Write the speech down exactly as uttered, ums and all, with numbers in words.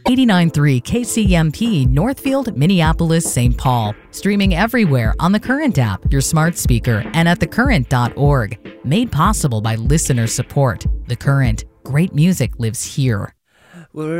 eighty-nine point three K C M P, Northfield, Minneapolis, Saint Paul. Streaming everywhere on the Current app, your smart speaker, and at the current dot org. Made possible by listener support. The Current. Great music lives here. We're